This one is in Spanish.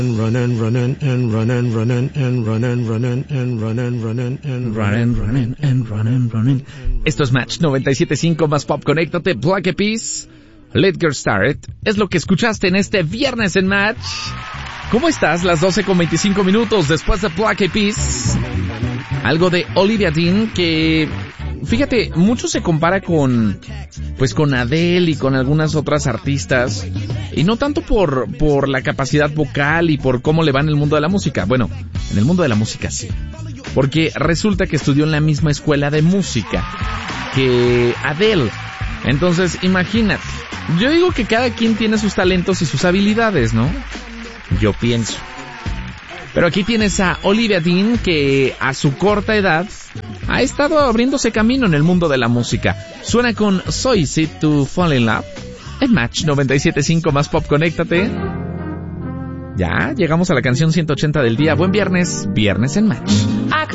Esto es Match 97.5 más Pop. Conéctate, Black Eyed Peas, Let's Get Started. Es lo que escuchaste en este viernes en Match. ¿Cómo estás? Las 12:25 después de Black Eyed Peas. Algo de Olivia Dean que, fíjate, mucho se compara con Adele y con algunas otras artistas. Y no tanto por la capacidad vocal y por cómo le va en el mundo de la música. Bueno, en el mundo de la música sí. Porque resulta que estudió en la misma escuela de música que Adele. Entonces, imagínate. Yo digo que cada quien tiene sus talentos y sus habilidades, ¿no? Yo pienso. Pero aquí tienes a Olivia Dean, que a su corta edad ha estado abriéndose camino en el mundo de la música. Suena con So Easy to Fall in Love en Match 97.5 más Pop. Conéctate. Ya llegamos a la canción 180 del día. Buen viernes, viernes en Match.